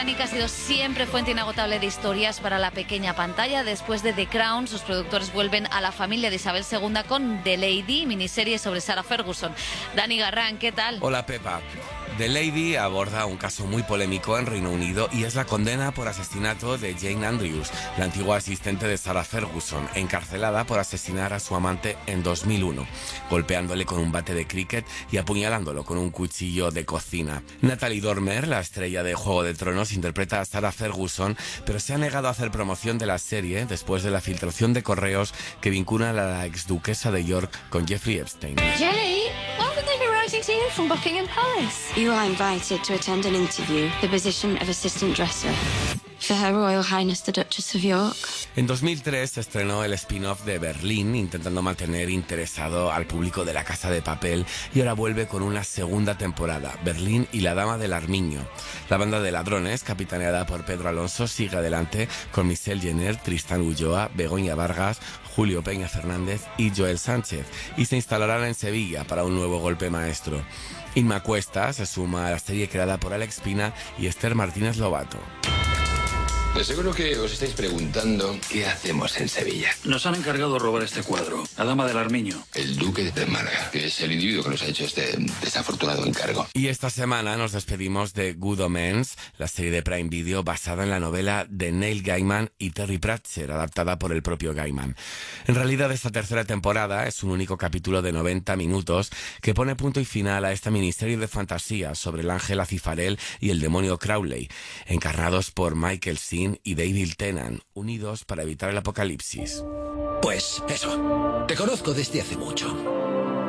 Ha sido siempre fuente inagotable de historias para la pequeña pantalla. Después de The Crown, sus productores vuelven a la familia de Isabel II con The Lady, miniserie sobre Sarah Ferguson. Dani Garrán, ¿qué tal? Hola, Pepa. The Lady aborda un caso muy polémico en Reino Unido y es la condena por asesinato de Jane Andrews, la antigua asistente de Sarah Ferguson, encarcelada por asesinar a su amante en 2001, golpeándole con un bate de cricket y apuñalándolo con un cuchillo de cocina. Natalie Dormer, la estrella de Juego de Tronos, interpreta a Sarah Ferguson, pero se ha negado a hacer promoción de la serie después de la filtración de correos que vinculan a la exduquesa de York con Jeffrey Epstein. Jenny, why would they be writing to you from Buckingham Palace? You are invited to attend an interview, the position of assistant dresser, for Her Royal Highness the Duchess of York. En 2003 se estrenó el spin-off de Berlín, intentando mantener interesado al público de La Casa de Papel, y ahora vuelve con una segunda temporada, Berlín y la Dama del Armiño. La banda de ladrones, capitaneada por Pedro Alonso, sigue adelante con Michelle Jenner, Tristán Ulloa, Begoña Vargas, Julio Peña Fernández y Joel Sánchez, y se instalarán en Sevilla para un nuevo golpe maestro. Inma Cuesta se suma a la serie creada por Alex Pina y Esther Martínez Lobato. De seguro que os estáis preguntando qué hacemos en Sevilla. Nos han encargado de robar este cuadro, la Dama del Armiño. El duque de Málaga, que es el individuo que nos ha hecho este desafortunado encargo. Y esta semana nos despedimos de Good Omens, la serie de Prime Video basada en la novela de Neil Gaiman y Terry Pratchett, adaptada por el propio Gaiman. En realidad, esta tercera temporada es un único capítulo de 90 minutos que pone punto y final a esta miniserie de fantasía sobre el ángel Azifarel y el demonio Crowley, encarnados por Michael Sheen y David Tennant, unidos para evitar el apocalipsis. Pues eso, te conozco desde hace mucho.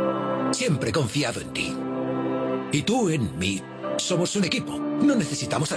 Siempre he confiado en ti. Y tú en mí. Somos un equipo. No necesitamos